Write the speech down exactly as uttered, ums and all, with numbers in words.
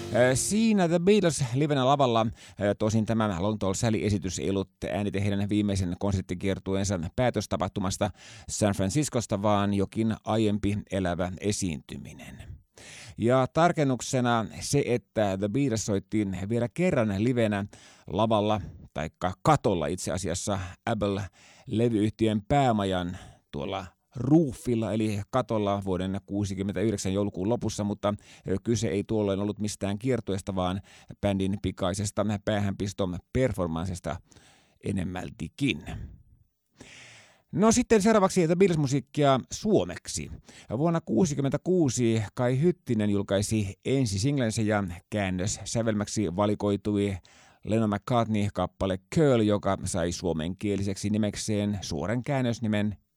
Siinä The Beatles livenä lavalla, tosin tämä Lontoon Sally-esitys ei ollut äänite heidän viimeisen konserttikiertueensa päätöstapahtumasta San Franciscosta, vaan jokin aiempi elävä esiintyminen. Ja tarkennuksena se, että The Beatles soittiin vielä kerran livenä lavalla, taikka katolla itse asiassa Apple-levyyhtiön päämajan tuolla roofilla, eli katolla vuoden kuusikymmentäyhdeksän joulukuun lopussa, mutta kyse ei tuolloin ollut mistään kiertueesta, vaan bändin pikaisesta päähänpiston performanssista enemmältikin. No sitten seuraavaksi The Beatles-musiikkia suomeksi. Vuonna tuhatyhdeksänsataakuusikymmentäkuusi Kai Hyttinen julkaisi ensi singlensä ja käännös sävelmäksi valikoitui Lennon McCartney-kappale Curl, joka sai suomenkieliseksi nimekseen suoran käännösnimen